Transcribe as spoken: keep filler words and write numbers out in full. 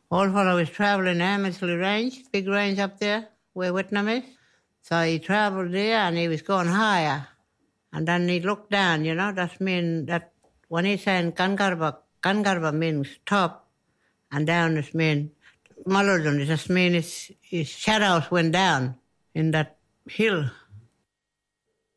Old fellow was traveling Amesley Range, big range up there where Whitnam is. So he traveled there and he was going higher. And then he looked down, you know, that mean that when he's saying Kangarba, Kangarba means top and down is mean Malodon, it just means his, his shadows went down in that hill.